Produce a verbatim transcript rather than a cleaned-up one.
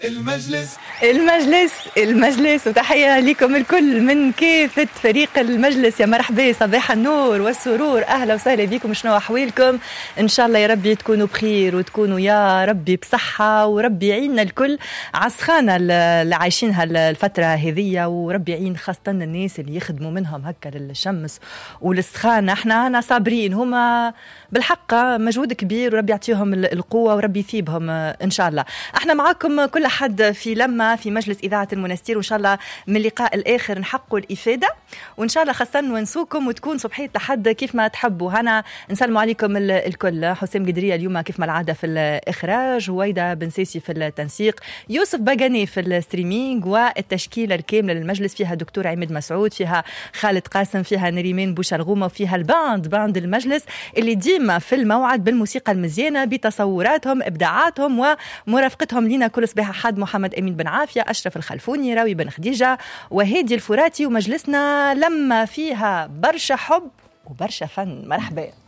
المجلس المجلس المجلس وتحية لكم الكل من كافة فريق المجلس. يا مرحبا، صباح النور والسرور، أهلا وسهلا بكم. شنو أحوالكم؟ إن شاء الله يا ربي تكونوا بخير وتكونوا يا ربي بصحة، وربي يعيننا الكل عسخانة اللي عايشينها الفترة هذية، وربي يعين خاصة الناس اللي يخدموا منهم هكا للشمس وللسخانة. احنا أنا صابرين، هما بالحق مجهود كبير، وربي يعطيهم القوة وربي يثيبهم إن شاء الله. احنا معاكم كل حد في لما في مجلس إذاعة المنستير، وإن شاء الله من اللقاء الآخر نحقوا الإفادة، وإن شاء الله خاصة نونسوكم وتكون صبحية لحد كيف ما تحبوا. هنا نسلموا عليكم الكل. حسام قدرية اليوم كيف ما العادة في الإخراج، ويدا بن سيسي في التنسيق، يوسف باغاني في الستريمينج، والتشكيلة الكاملة للمجلس فيها دكتور عماد مسعود، فيها خالد قاسم، فيها نريمان بوشرغومة، وفيها الباند باند المجلس اللي ديما في الموعد بالموسيقى المزيانة بتصوراتهم إبداعاتهم ومرافقتهم لنا كل صباح حد. محمد أمين بن عافية، أشرف الخلفوني، راوي بن خديجة، وهادي الفراتي. ومجلسنا لما فيها برشا حب وبرشا فن. مرحبا.